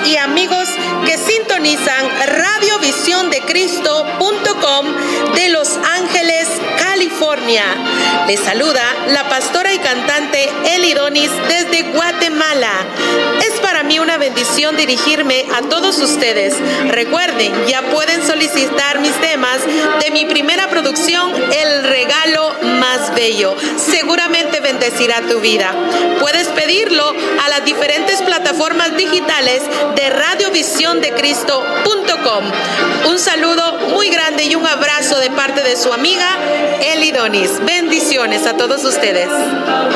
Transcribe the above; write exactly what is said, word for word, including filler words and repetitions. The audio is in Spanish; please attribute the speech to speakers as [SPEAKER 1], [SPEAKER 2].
[SPEAKER 1] y amigos que sintonizan radio visión de cristo punto com de Los Ángeles, California. Les saluda la pastora y cantante Eli Donis desde Guatemala. Es para mí una bendición dirigirme a todos ustedes. Recuerden, ya pueden solicitar mis temas de mi primera producción, El Regalo Más Bello. Seguramente bendecirá tu vida. Puedes pedirlo a las diferentes plataformas digitales de radio visión de cristo punto com. Un saludo muy grande y un abrazo de parte de su amiga Eli Donis. Bendiciones a todos ustedes.